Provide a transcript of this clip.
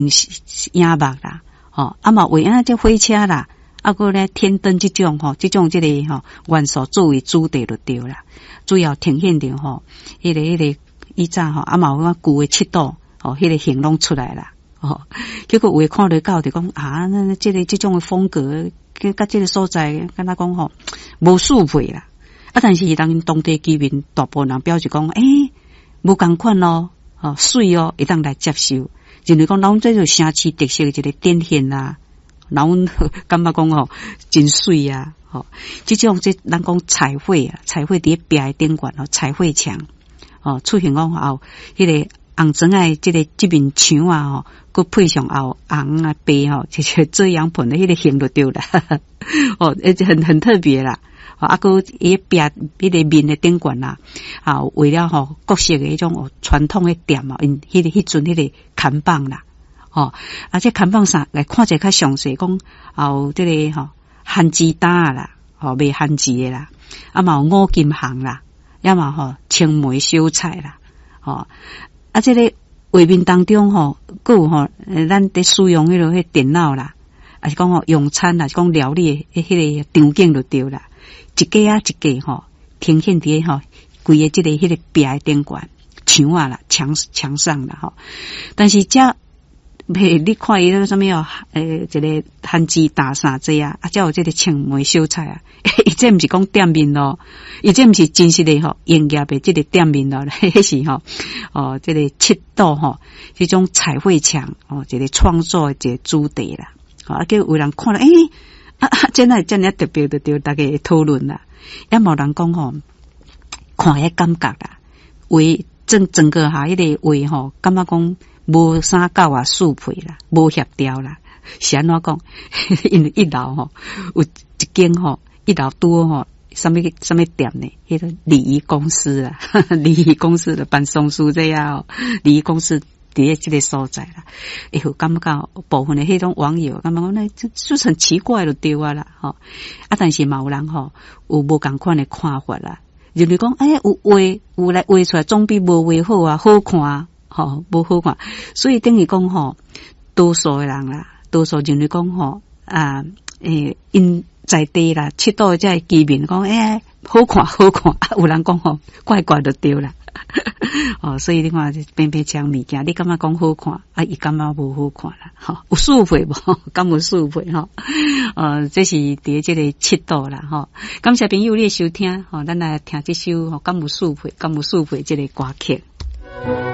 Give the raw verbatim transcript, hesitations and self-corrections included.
影目啦，吼，啊嘛为啊这火车啦，啊个咧天灯这种吼，这种这个吼元素作为主题就对啦，主要呈现着吼，迄、那个迄、那个以前吼，啊嘛有旧的七道，吼，迄、那个形拢出来啦，吼，结果有诶看得到就讲啊，那这个这种的风格，跟甲这个所在，敢若讲吼无适配啦，啊，但是当当地居民大部分人表示讲，诶、欸，无共款咯，吼，水哦，会当来接受。就是讲，咱这就城市特色的一个展现啦，咱感觉讲吼，真水啊，吼，这种这咱讲彩绘啊，彩绘伫壁的顶管哦，彩绘墙哦，出现讲后，迄、那个红砖的这个这面墙啊，吼，佮配上后红啊白吼，就是遮阳棚的迄个形就对啦，哦，很很特别啦。啊，个伊壁迄个面的顶管啦，啊，为了吼各式的迄种传统的店啊，因迄个迄阵迄个看板啦，吼，啊，这看板上来看者较详细，讲有这个吼番薯担啦，吼卖番薯的啦，啊嘛有五金行啦，要嘛吼青梅小菜啦，吼，啊，这个画面当中吼，佫有吼，咱伫使用迄落迄电脑啦，啊是讲吼用餐啦，是讲料理的迄个场景就对啦。一家啊一家吼，呈现伫吼规个即个迄个壁的顶管墙啊啦，墙墙上啦吼。但是遮，嘿，你看伊那个什么哦，诶，一个番薯大啥这啊，啊，才有即个青梅小菜啊。伊这毋是讲店面咯，伊这毋是真实的吼营业的即个店面咯，迄是吼哦，即、这个七道吼，这种彩绘墙哦，一个创作的一个主题啦。啊，叫有人看了，诶、欸。啊，真系真系特别的，对大家讨论啦。也冇人讲吼，看迄感觉啦，为整整个哈，迄、那个为吼，感觉讲无啥够啊，适配啦，无协调啦。是安怎讲？因为一楼吼有一间吼，一楼多吼，什么什么店呢？迄、那个礼仪公司啊，礼仪公司的办松书这样，礼仪公司。伫咧这个所在啦，会有感觉部分的迄种网友感觉讲，那就很奇怪就对啊啦，吼啊！但是嘛有人吼有无共款的看法啦，就是讲，哎、欸，有画有来画出来，总比无画好啊，好看啊，吼无好看。所以等于讲吼，多数的人啦，多数就是讲吼啊，诶、欸，因在地啦，七岛这居民讲，哎、欸，好看好看，啊、有人讲吼怪怪就对啦。哦，所以你看，偏偏讲物件，你感觉讲好看，啊，伊感觉无好看啦，吼、哦，有适配无？敢有适配吼？呃，这是伫这个七道啦，吼、哦。感谢朋友你的收听，吼、哦，咱来听这首吼，敢有适配，敢有适配这个歌曲。